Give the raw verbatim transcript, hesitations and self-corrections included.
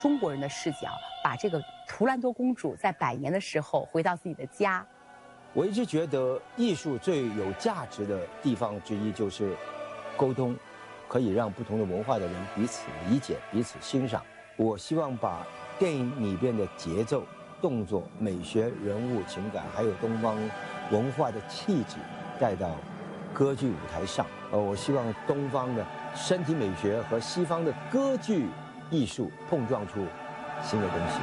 中国人的视角，把这个图兰朵公主在百年的时候回到自己的家。 我一直觉得艺术最有价值的地方之一就是沟通，可以让不同的文化的人彼此理解、彼此欣赏。我希望把电影里边的节奏、动作、美学、人物情感，还有东方文化的气质带到歌剧舞台上。呃，我希望东方的身体美学和西方的歌剧艺术碰撞出新的东西。